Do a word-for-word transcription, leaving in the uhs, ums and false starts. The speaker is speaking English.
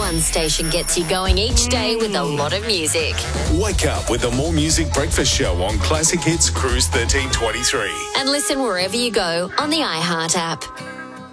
One station gets you going each day with a lot of music. Wake up with the More Music Breakfast Show on Classic Hits Cruise thirteen twenty-three. And listen wherever you go on the iHeart app.